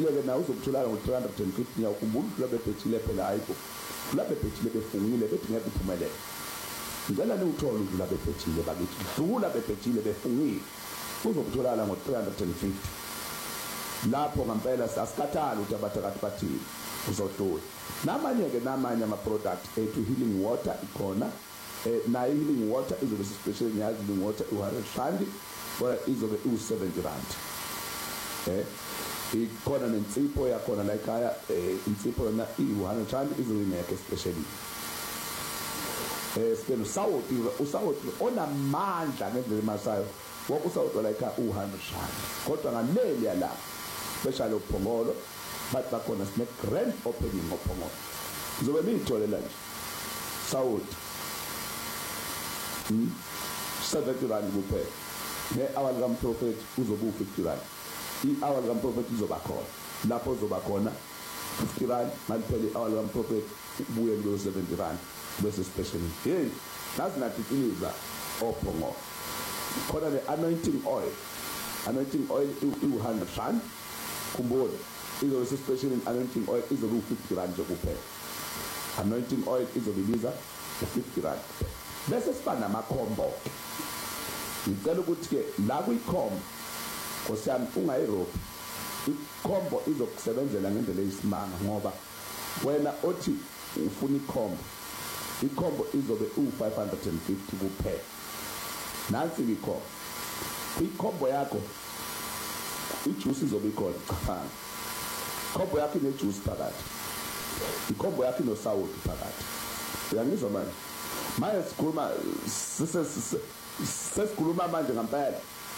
ke nawe uzokutholana ngo-350 uyakhumbula ukuthi labebhethile phela ayikho labebhethile befungile bethi ngeke uphumelele ngicela niwuthole udlula bebhethile bakithi dlula bebhethile befungile uzokutholana ngo-350 lapho ngempela asikhathali ukuthi abathakathi bathini uzodlula namanye ama-product ethu healing water ikhona nayo healing water izobe special nyazi healing water u-100 or izobe u-70 rand ikhona nensipho yakhona la ekhaya insipho yona i-100 rand izobe ingekho especially sibena usawoti onamandla ngendlela emasayo wonke usawoti la ekhaya u-100 rand kodwa ngaleli yala special ophongolo bathi bakhona sine grand opening ophongolo ngizobe niyitholela nje sawoti 70 rand kuphela ne-hour likaMprofeti uzobe u-50 rand i-hour likaMprofeti izoba khona lapho uzoba khona 50 rand maliphela i-hour likaMprofeti ubuye kulo 70 rand bese special hey nazi nathi iniza ophongolo khona le-anointing oil i-100 rand khumbula izobe special anointing oil izobe u-50 rand nje kuphela anointing oil izobe ibiza u-50 rand bese siba namakhombo ngicela ukuthi ke la kuyikhombo nkosiyami ungayirobhi ikhombo izokusebenzela ngendlela eyisimanga ngoba wena othi ufuna ikhombo izobe u-550 kuphela nansi ikhombo kwikhombo yakho ijuice izobe ikhona cha ikhombo yakho inejuice phakathi ikhombo yakho inosawoti phakathi uyangizwa manje manje sesikhuluma manje ngempela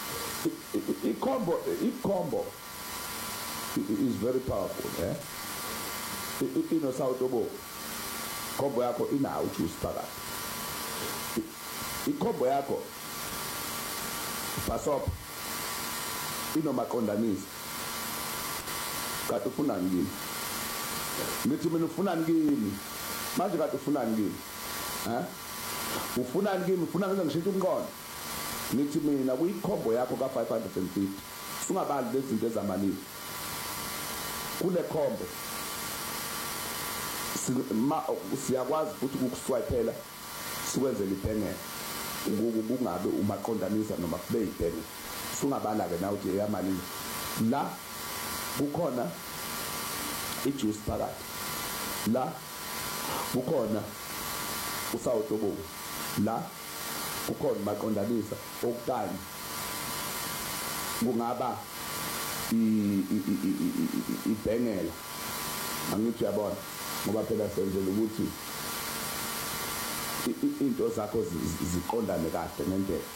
ikhombo is very powerful inosawoti obo ikhombo yakho inawo juice phakathi ikhombo yakho pasop inomaqondanisi kade ufuna ngini ngithi mina ufuna ngini manje kade ufuna ngini ufuna ngini ufuna ngenza ngishintshe umqondo ngithi mina kuyikhombo yakho ka550 singabali lezi zinto ezamanini kule khombo siyakwazi futhi ukuswiphela sikwenzele ibhengela kungabe umaqondanisa noma kube ibhengela singabala ke nawe uthi yamalini la kukhona ijuice phakathi la kukhona usawutobo la kukhona maqondanisa okutani kungaba ibhengela angithi uyabona ngoba phela senzele ukuthi into zakho ziqondane kahle ngendlela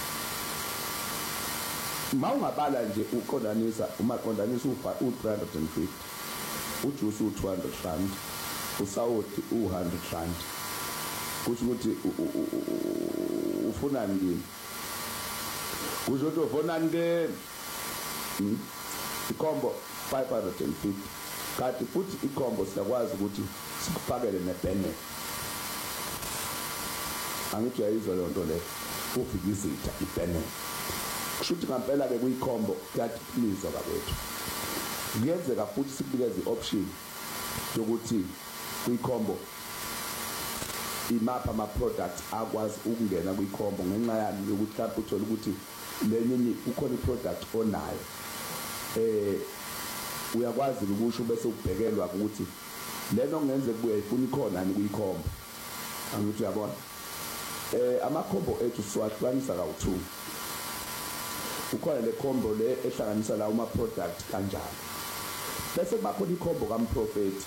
mawungabala nje uqondanisa umaqondanisa u350 ujuice u200 rand usawoti u100 rand kusho ukuthi ufuna ngini kusho ukuthi ufuna ngini ikhombo 550 kanti futhi ikhombo siyakwazi ukuthi sikufakele nebhengela angithi uyayizwa leyo nto leyo ufikizitha ibhengela kusho ukuthi ngempela ke kuyikhombo kathi please bakwethu kuyenzeka futhi sikunikeze i-option yokuthi kuyikhombo imapha ama-products akwazi ukungena kuyikhombo ngenxa yani yokuthi lapho uthola ukuthi lenye ukhona i-product onayo uyakwazi ukusho bese ubhekelwa ukuthi lento ngenzeka kubuye ifuna ikhona ni kuyikhombo angithi uyabona amakhombo ethu siwahlukanisa kawu-2 ukhona le khombo le ehlanganisa lawo ama-product kanjalo bese kubakhona ikhombo kaMprofeti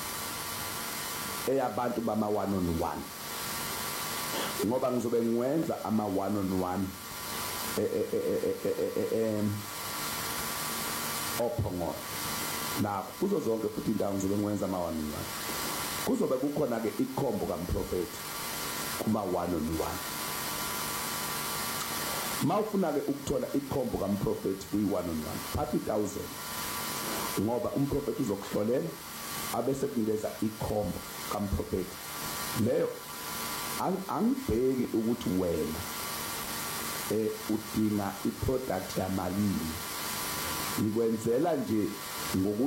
eyabantu bama-1 on 1 ngoba ngizobe ngiwenza ama-1 on 1 ophongolo la kuzo zonke futhi indawo ngizobe ngiwenza ama-1 on 1 kuzobe kukhona-ke ikhombo kaMprofeti kuma-1 on 1 mawufuna-ke ukuthola ikhombo kaMprofeti kuyi-1 on 1 phatha 1000 ngoba umprofeti uzokuhlolela abese kunikeza ikhombo kaMprofeti leyo angibheki ukuthi wena udinga iproduct yamalini ngikwenzela nje